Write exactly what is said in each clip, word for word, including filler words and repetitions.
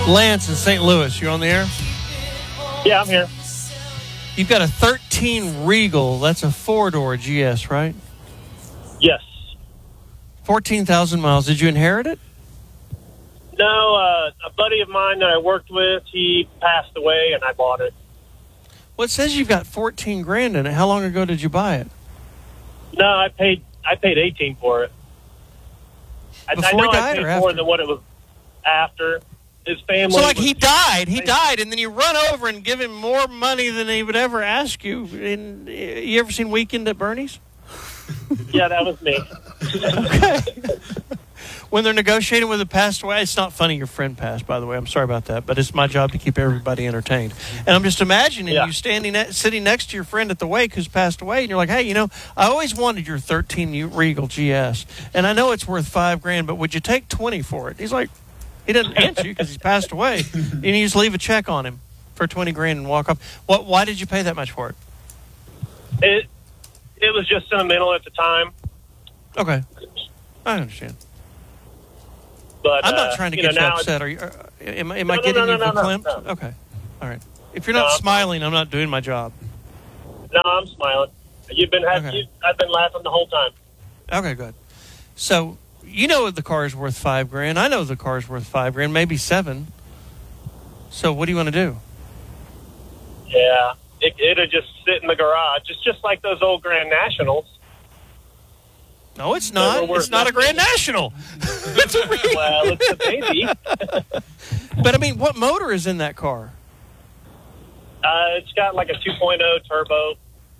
Lance in Saint Louis, you on the air? Yeah, I'm here. You've got a thirteen Regal. That's a four-door G S, right? Yes. fourteen thousand miles. Did you inherit it? No, uh, a buddy of mine that I worked with, he passed away, and I bought it. Well, it says you've got fourteen grand in it. How long ago did you buy it? No, I paid I paid eighteen for it. I, Before I know he died I paid or after? more than what it was after. His family. So, like, was, he died. He died, and then you run over and give him more money than he would ever ask you. And you ever seen Weekend at Bernie's? Yeah, that was me. Okay. When they're negotiating with a passed away, it's not funny your friend passed, by the way. I'm sorry about that, but it's my job to keep everybody entertained. And I'm just imagining Yeah. you standing, at, sitting next to your friend at the wake who's passed away, and you're like, hey, you know, I always wanted your thirteen Regal G S, and I know it's worth five grand, but would you take twenty for it? He's like, he doesn't answer you because he's passed away. And you just leave a check on him for twenty grand and walk off. What? Why did you pay that much for it? It it was just sentimental at the time. Okay, I understand. But I'm not uh, trying to you get know, you now upset. Are you? Are, am, am No, I no, getting no, you no, no, verklempt? no. Okay, all right. If you're not No, I'm- smiling, I'm not doing my job. No, I'm smiling. You've been having. Okay. You, I've been laughing the whole time. Okay, good. So you know the car is worth five grand. I know the car is worth five grand, maybe seven. So what do you want to do? Yeah, it, it'll just sit in the garage. It's just like those old Grand Nationals. No, it's Never not. worth It's not a nothing. Grand National. It's a Regal. Well, it's a baby. But I mean, what motor is in that car? Uh, it's got like a two point oh turbo.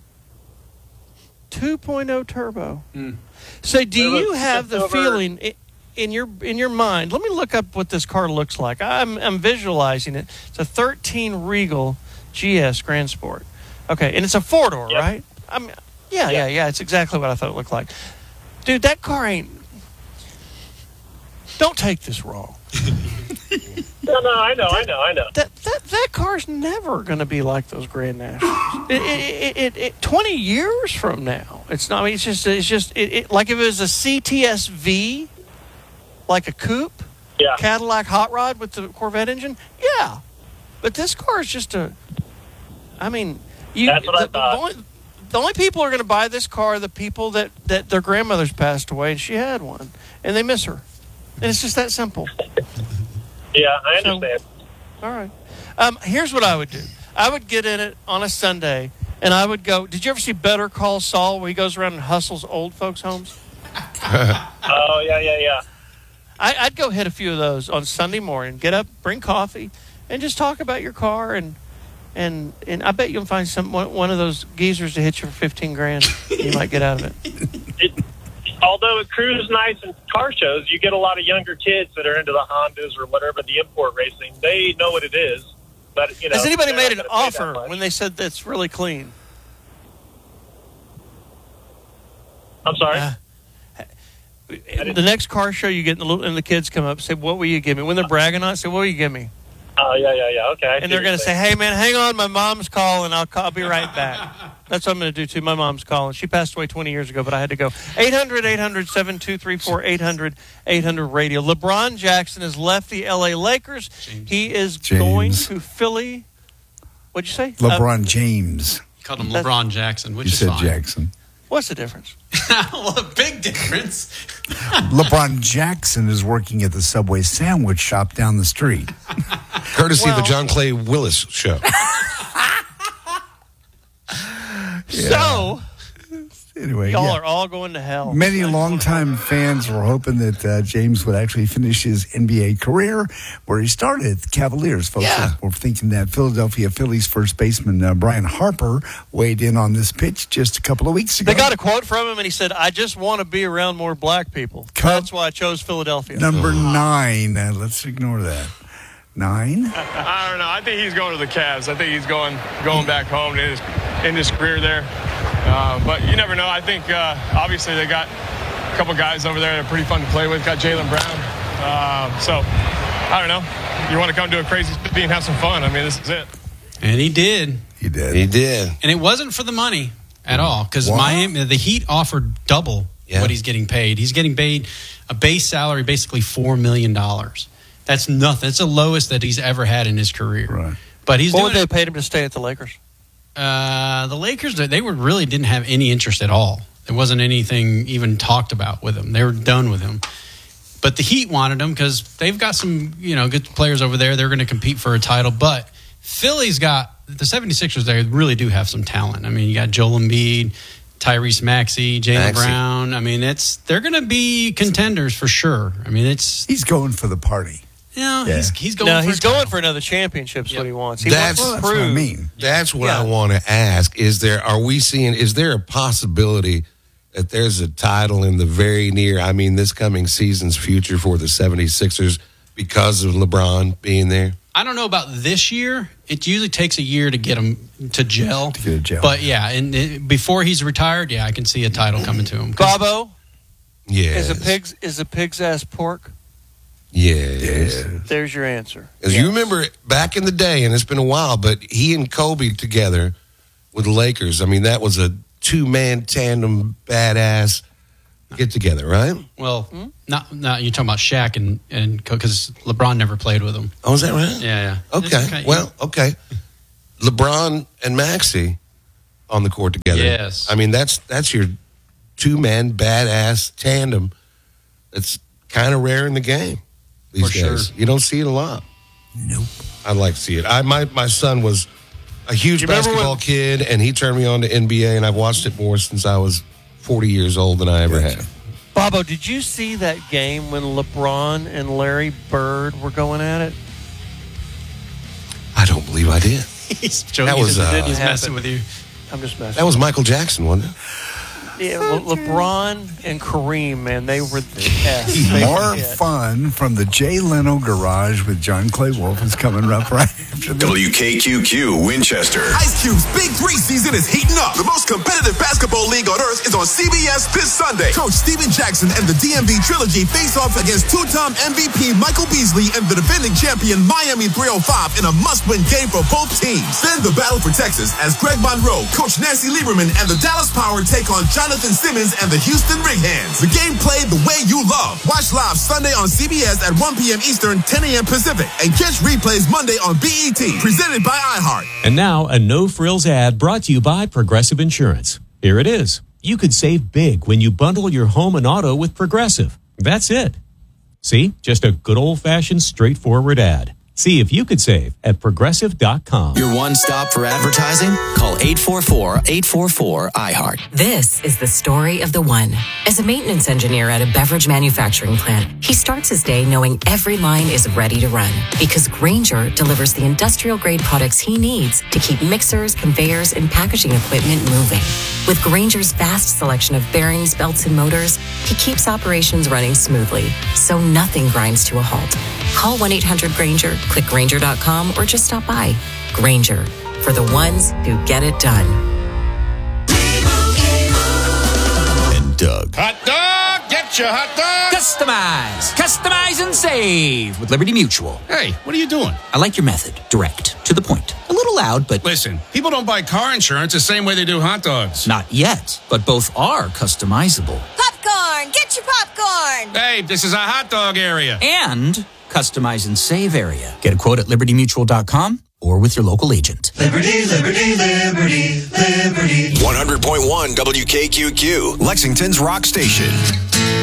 two point oh turbo. So do It was you have the just over- feeling i- in your in your mind? Let me look up what this car looks like. I'm I'm visualizing it. It's a thirteen Regal G S Grand Sport. Okay, and it's a four door, Yep. right? I'm yeah, yeah, yeah. It's exactly what I thought it looked like. Dude, that car ain't. Don't take this wrong. No, no, I know, I know, I know. That that that car's never going to be like those Grand Nationals. It, it, it, it, Twenty years from now, it's not. I mean, it's just it's just it, it, like if it was a C T S V, like a coupe, Yeah. Cadillac hot rod with the Corvette engine. Yeah, but this car is just a. I mean, you. That's what I the, thought. The only, the only people who are going to buy this car are the people that that their grandmothers passed away and she had one, and they miss her, and it's just that simple. Yeah, I So- understand. All right. Um, here's what I would do. I would get in it on a Sunday, and I would go. Did you ever see Better Call Saul, where he goes around and hustles old folks' homes? Oh, yeah, yeah, yeah. I, I'd go hit a few of those on Sunday morning. Get up, bring coffee, and just talk about your car. And and and I bet you'll find some one, one of those geezers to hit you for fifteen grand. You might get out of it. It, although at cruise nights and car shows, you get a lot of younger kids that are into the Hondas or whatever, the import racing. They know what it is. But, you know, Has anybody they're made not an gonna pay that offer much. when they said that's really clean? I'm sorry? Uh, the next car show you get, and the, little, and the kids come up, say, "What will you give me?" When they're bragging on it, say, "What will you give me?" Oh, yeah, yeah, yeah. Okay. I see And they're what going you're to say, saying. "Hey, man, hang on. My mom's calling. I'll, call, I'll be right back." That's what I'm going to do, too. My mom's calling. She passed away twenty years ago, but I had to go. eight hundred, eight hundred, seven two three four, eight hundred, eight hundred radio. LeBron Jackson has left the L A Lakers. James. He is James. going to Philly. What'd you say? Uh, LeBron James. You called him That's- LeBron Jackson, which You is said fine. Jackson. what's the difference? Well, a big difference. LeBron Jackson is working at the Subway sandwich shop down the street. Courtesy of Well- the John Clay Willis show. So, Anyway, y'all yeah. are all going to hell. Many longtime fans were hoping that uh, James would actually finish his N B A career where he started at the Cavaliers. Folks Yeah. were thinking that Philadelphia Phillies first baseman uh, Brian Harper weighed in on this pitch just a couple of weeks ago. They got a quote from him, and he said, "I just want to be around more black people. Come- That's why I chose Philadelphia." Number nine. Uh, let's ignore that. Nine? I don't know. I think he's going to the Cavs. I think he's going going back home in his in his career there. Uh, but you never know. I think uh, obviously they got a couple guys over there that are pretty fun to play with. Got Jaylen Brown. Uh, so I don't know. You want to come to a crazy city and have some fun? I mean, this is it. And he did. He did. He did. And it wasn't for the money at all because What? Miami, the Heat offered double Yeah. what he's getting paid. He's getting paid a base salary, basically four million dollars. That's nothing. It's the lowest that he's ever had in his career. Right. But he's What doing would they it. paid him to stay at the Lakers? Uh, the Lakers, they were really didn't have any interest at all. There wasn't anything even talked about with him. They were done with him. But the Heat wanted him because they've got some, you know, good players over there. They're going to compete for a title. But Philly's got the 76ers. They really do have some talent. I mean, you got Joel Embiid, Tyrese Maxey, Jaylen Maxey. Brown. I mean, it's they're going to be contenders for sure. I mean, it's He's going for the party. you know, Yeah. he's he's going. No, for he's a going title. for another championship. Is Yep. what he wants. He That's- wants Well, to that's what I prove. mean. That's what Yeah. I want to ask. Is there, are we seeing, is there a possibility that there's a title in the very near, I mean, this coming season's future for the 76ers because of LeBron being there? I don't know about this year. It usually takes a year to get him to gel. To get a gel. But yeah, and it, before he's retired, yeah, I can see a title coming to him. 'Cause- Bobo, Yes. is a pig's is a pig's ass pork? Yes. There's your answer. As you remember back in the day, and it's been a while, but he and Kobe together with the Lakers, I mean, that was a two-man tandem badass get together, right? Well, not not you're talking about Shaq and and because LeBron never played with him. Oh, is that right? Yeah, yeah. Okay. It's okay. Well, okay. LeBron and Maxey on the court together. Yes. I mean, that's that's your two-man badass tandem. It's kind of rare in the game these For days. sure. You don't see it a lot. Nope. I'd like to see it. I my my son was a huge You remember basketball when- kid, and he turned me on to N B A, and I've watched it more since I was forty years old than I ever Gotcha. had. Bobo, did you see that game when LeBron and Larry Bird were going at it? I don't believe I did. he's showing That you was, that uh, he's happen. messing with you. I'm just messing. That was Michael Jackson, wasn't it? Yeah, Le- LeBron and Kareem, man, they were the best. They More were it. fun from the Jay Leno Garage with John Clay Wolf is coming up right after this. W K Q Q Winchester. Ice Cube's Big Three season is heating up. The most competitive basketball league on earth is on C B S this Sunday. Coach Steven Jackson and the D M V Trilogy face off against two-time M V P Michael Beasley and the defending champion Miami three oh five in a must-win game for both teams. Then the battle for Texas as Greg Monroe, Coach Nancy Lieberman, and the Dallas Power take on Jonathan Simmons and the Houston Rig-Hands. The game played the way you love. Watch live Sunday on C B S at one p.m. Eastern, ten a.m. Pacific, and catch replays Monday on B E T. Presented by iHeart. And now, a no-frills ad brought to you by Progressive Insurance. Here it is. You could save big when you bundle your home and auto with Progressive. That's it. See? Just a good old-fashioned, straightforward ad. See if you could save at progressive dot com. Your one stop for advertising? Call eight four four, eight four four, I heart. This is the story of the one. As a maintenance engineer at a beverage manufacturing plant, he starts his day knowing every line is ready to run because Grainger delivers the industrial-grade products he needs to keep mixers, conveyors, and packaging equipment moving. With Grainger's vast selection of bearings, belts, and motors, he keeps operations running smoothly, so nothing grinds to a halt. Call one eight hundred Grainger, click Grainger dot com, or just stop by. Grainger, for the ones who get it done. And Doug. Hot dog, get your hot dog. Customize, customize and save with Liberty Mutual. Hey, what are you doing? I like your method. Direct, to the point. A little loud, but Listen, people don't buy car insurance the same way they do hot dogs. not yet. But both are customizable. Popcorn! Get your popcorn! Hey, this is a hot dog area. And customize and save area. Get a quote at liberty mutual dot com or with your local agent. Liberty, liberty, liberty, liberty. one hundred point one W K Q Q, Lexington's rock station.